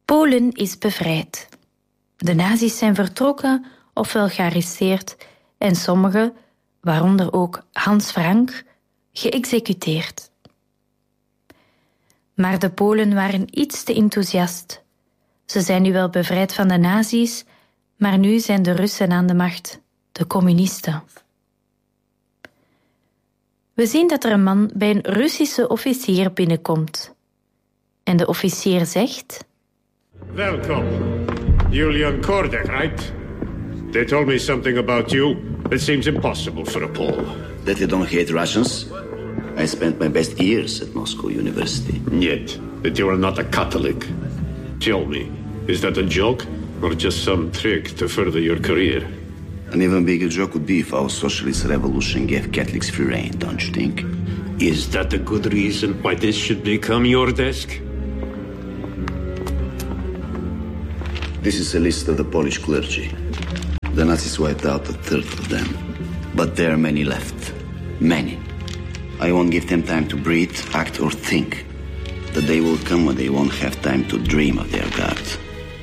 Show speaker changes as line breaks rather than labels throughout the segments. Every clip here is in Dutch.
Polen is bevrijd. De nazi's zijn vertrokken ofwel gearresteerd en sommigen, waaronder ook Hans Frank, geëxecuteerd. Maar de Polen waren iets te enthousiast. Ze zijn nu wel bevrijd van de nazi's, maar nu zijn de Russen aan de macht, de communisten. We zien dat er een man bij een Russische officier binnenkomt. En de officier zegt...
Welkom, Julian Kordek, right? They told me something about you that seems impossible for a Pole.
That you don't hate Russians? I spent my best years at Moscow University.
Yet, that you are not a Catholic. Tell me, is that a joke or just some trick to further your career?
An even bigger joke would be if our socialist revolution gave Catholics free reign, don't you think?
Is that a good reason why this should become your desk?
This is a list of the Polish clergy. The Nazis wiped out a third of them. But there are many left. Many. I won't give them time to breathe, act, or think. The day will come when they won't have time to dream of their God.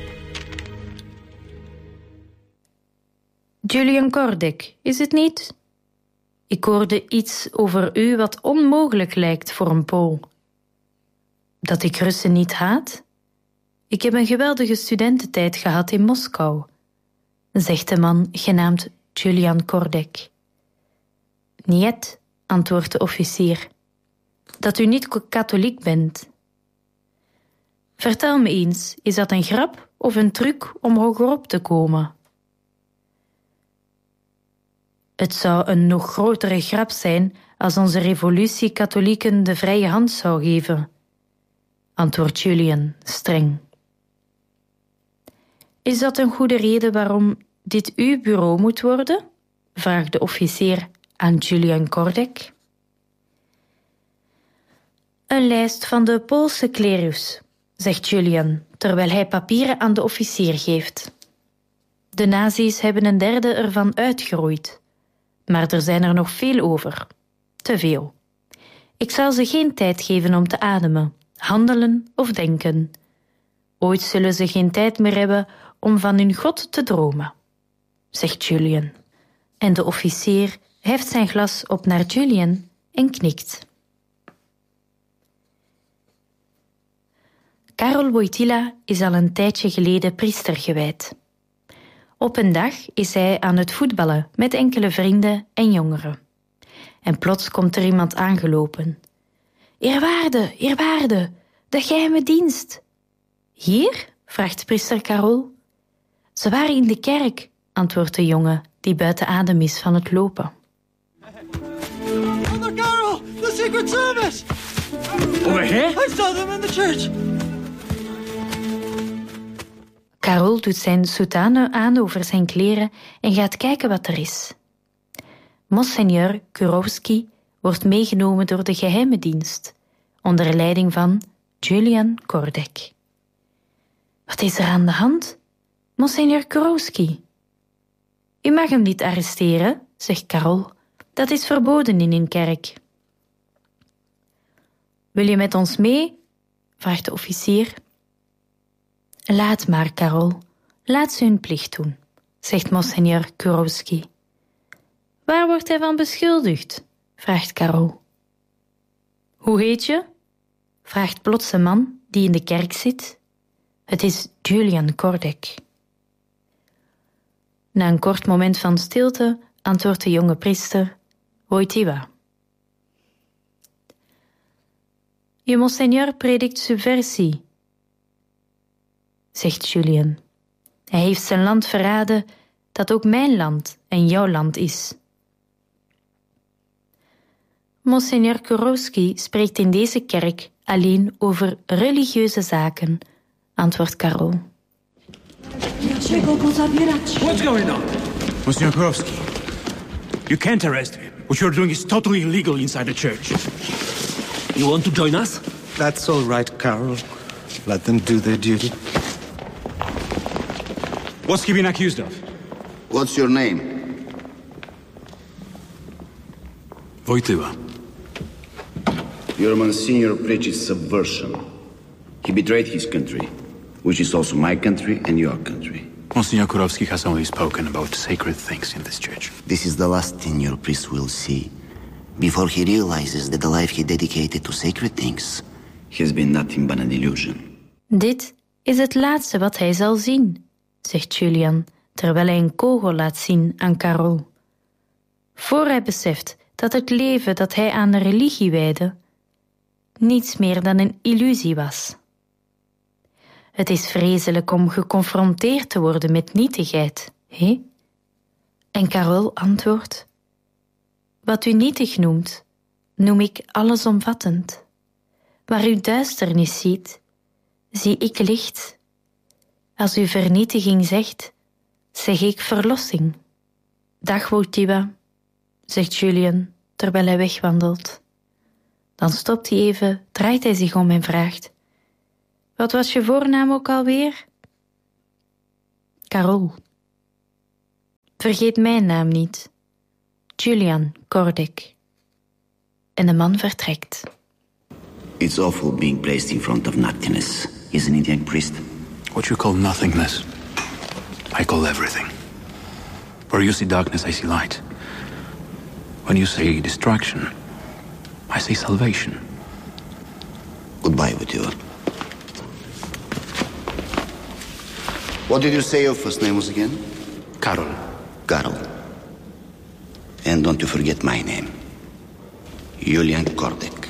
Julian Kordek, is het niet? Ik hoorde iets over u wat onmogelijk lijkt voor een Pool. Dat ik Russen niet haat? Ik heb een geweldige studententijd gehad in Moskou, zegt de man genaamd Julian Kordek. Niet, antwoordt de officier, dat u niet katholiek bent. Vertel me eens, is dat een grap of een truc om hogerop te komen? Het zou een nog grotere grap zijn als onze revolutie katholieken de vrije hand zou geven, antwoordt Julian streng. Is dat een goede reden waarom dit uw bureau moet worden? Vraagt de officier aan Julian Kordek. Een lijst van de Poolse klerus, zegt Julian, terwijl hij papieren aan de officier geeft. De nazi's hebben een derde ervan uitgeroeid, maar er zijn er nog veel over. Te veel. Ik zal ze geen tijd geven om te ademen, handelen of denken. Ooit zullen ze geen tijd meer hebben om van hun God te dromen, zegt Julian. En de officier heft zijn glas op naar Julian en knikt. Karol Wojtyla is al een tijdje geleden priester gewijd. Op een dag is hij aan het voetballen met enkele vrienden en jongeren. En plots komt er iemand aangelopen. Eerwaarde, de geheime dienst. Hier? Vraagt priester Karol. Ze waren in de kerk, antwoordt de jongen die buiten adem is van het lopen.
Brother Karol, the Secret Service!
Over here?
I saw them in the church.
Karol doet zijn soutane aan over zijn kleren en gaat kijken wat er is. Monseigneur Kurowski wordt meegenomen door de geheime dienst, onder leiding van Julian Kordek. Wat is er aan de hand? Monseigneur Kurowski. U mag hem niet arresteren, zegt Karol. Dat is verboden in een kerk. Wil je met ons mee? Vraagt de officier. Laat maar, Karol. Laat ze hun plicht doen, zegt Monseigneur Kurowski. Waar wordt hij van beschuldigd? Vraagt Karol. Hoe heet je? Vraagt plots een man die in de kerk zit. Het is Julian Kordek. Na een kort moment van stilte antwoordt de jonge priester Wojtyła. Je monseigneur predikt subversie, zegt Julian. Hij heeft zijn land verraden dat ook mijn land en jouw land is. Monseigneur Kurowski spreekt in deze kerk alleen over religieuze zaken, antwoordt Karol.
What's going on? Monsieur Kurowski, you can't arrest him. What you're doing is totally illegal inside the church. You want to join us?
That's all right, Karol. Let them do their duty.
What's he been accused of?
What's your name?
Wojtyła.
Your Monsignor preaches subversion. He betrayed his country. which is also my country and your country.
Monsignor Kurovsky has only spoken about sacred things in this church.
This is the last thing your priest will see before he realizes that the life he dedicated to sacred things has been nothing but an illusion.
Dit is het laatste wat hij zal zien, zegt Julian, terwijl hij een kogel laat zien aan Carol. Voor hij beseft dat het leven dat hij aan de religie wijdde niets meer dan een illusie was. Het is vreselijk om geconfronteerd te worden met nietigheid, hè? En Carol antwoordt: wat u nietig noemt, noem ik allesomvattend. Waar u duisternis ziet, zie ik licht. Als u vernietiging zegt, zeg ik verlossing. Dag Wojtyła, zegt Julian, terwijl hij wegwandelt. Dan stopt hij even, draait hij zich om en vraagt: wat was je voornaam ook alweer? Carol. Vergeet mijn naam niet. Julian Kordek. En de man vertrekt.
It's awful being placed in front of nothingness, isn't it, young priest?
What you call nothingness, I call everything. Where you see darkness, I see light. When you say distraction, I say salvation.
Goodbye, Wojtyła. What did you say your first name was again?
Karol.
Karol. And don't you forget my name. Julian Kordek.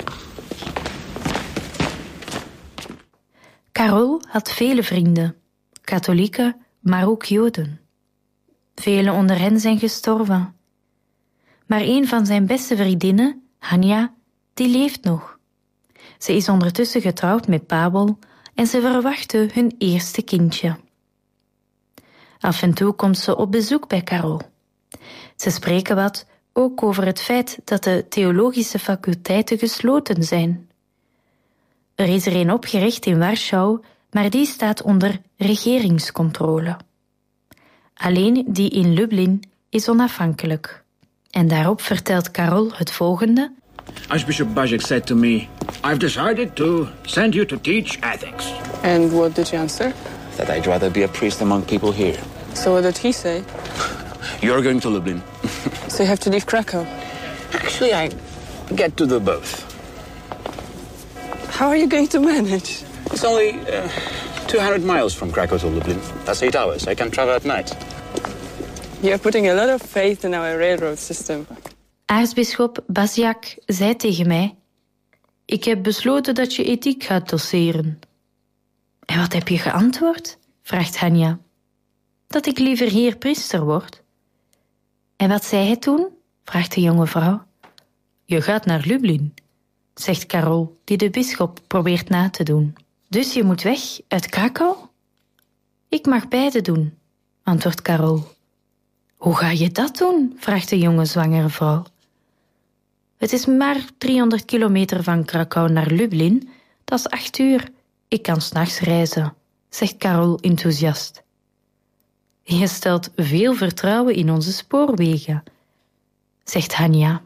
Carol had vele vrienden, katholieken, maar ook Joden. Velen onder hen zijn gestorven. Maar een van zijn beste vriendinnen, Hania, die leeft nog. Ze is ondertussen getrouwd met Pavel en ze verwachten hun eerste kindje. Af en toe komt ze op bezoek bij Carol. Ze spreken wat, ook over het feit dat de theologische faculteiten gesloten zijn. Er is er een opgericht in Warschau, maar die staat onder regeringscontrole. Alleen die in Lublin is onafhankelijk. En daarop vertelt Carol het volgende.
Archbishop Bajek said to me, I've decided to send you to teach ethics.
And what did you answer?
That I'd rather be a priest among people here.
So what did he say?
You're going to Lublin.
So you have to leave Krakow.
Actually, I get to do both.
How are you going to manage?
It's only 200 miles from Krakow to Lublin. That's 8 hours. I can travel at night.
You're putting a lot of faith in our railroad system.
Aartsbisschop Basiak zei tegen mij: ik heb besloten dat je ethiek gaat doseren. En wat heb je geantwoord? Vraagt Hania. Dat ik liever hier priester word. En wat zei hij toen? Vraagt de jonge vrouw. Je gaat naar Lublin, zegt Carol, die de bisschop probeert na te doen. Dus je moet weg uit Krakau? Ik mag beide doen, antwoordt Carol. Hoe ga je dat doen? Vraagt de jonge zwangere vrouw. Het is maar 300 kilometer van Krakau naar Lublin. Dat is 8 uur. Ik kan 's nachts reizen, zegt Carol enthousiast. Je stelt veel vertrouwen in onze spoorwegen, zegt Hania.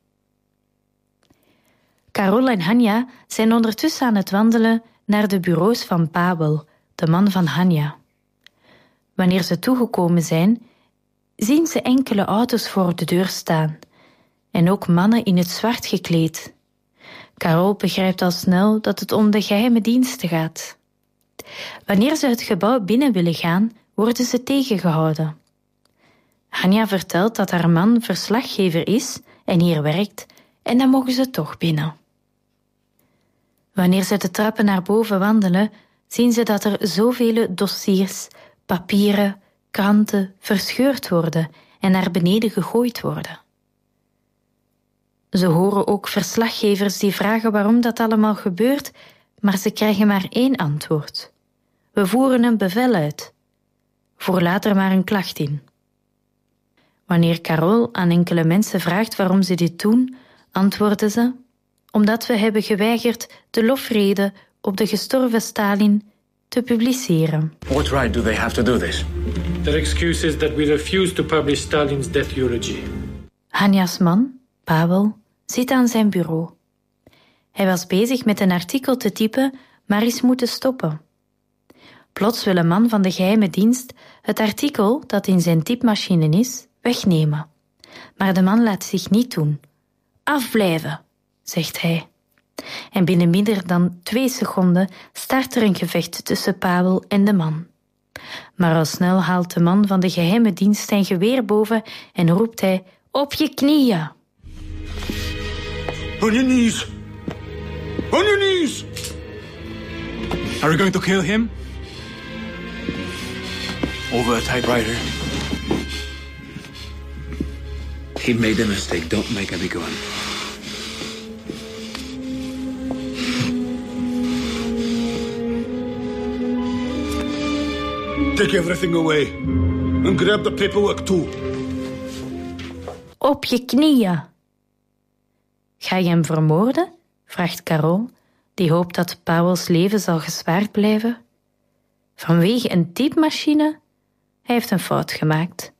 Carol en Hania zijn ondertussen aan het wandelen naar de bureaus van Pavel, de man van Hania. Wanneer ze toegekomen zijn, zien ze enkele auto's voor de deur staan en ook mannen in het zwart gekleed. Carol begrijpt al snel dat het om de geheime diensten gaat. Wanneer ze het gebouw binnen willen gaan, worden ze tegengehouden. Hania vertelt dat haar man verslaggever is en hier werkt, en dan mogen ze toch binnen. Wanneer ze de trappen naar boven wandelen, zien ze dat er zoveel dossiers, papieren, kranten verscheurd worden en naar beneden gegooid worden. Ze horen ook verslaggevers die vragen waarom dat allemaal gebeurt, maar ze krijgen maar 1 antwoord. We voeren een bevel uit. Voer later maar een klacht in. Wanneer Carol aan enkele mensen vraagt waarom ze dit doen, antwoorden ze: omdat we hebben geweigerd de lofrede op de gestorven Stalin te publiceren.
What right do they have to do this?
Their excuse is that we refuse to publish Stalin's death eulogy.
Hania's man, Pavel, zit aan zijn bureau. Hij was bezig met een artikel te typen, maar is moeten stoppen. Plots wil een man van de geheime dienst het artikel dat in zijn typemachine is, wegnemen. Maar de man laat zich niet doen. Afblijven, zegt hij. En binnen minder dan 2 seconden start er een gevecht tussen Pavel en de man. Maar al snel haalt de man van de geheime dienst zijn geweer boven en roept hij: op je knieën!
On your knees! On your knees! Are we going to kill him? Over a typewriter.
He made a mistake. Don't make a big one.
Take everything away. And grab the paperwork too.
Op je knieën! Ga je hem vermoorden? Vraagt Carole, die hoopt dat Pavels leven zal gespaard blijven. Vanwege een typemachine? Hij heeft een fout gemaakt.